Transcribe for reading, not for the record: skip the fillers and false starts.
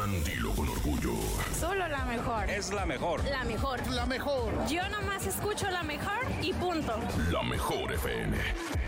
Dilo con orgullo. Solo la mejor. Es la mejor. La mejor. La mejor. Yo nomás escucho la mejor y punto. La mejor FM.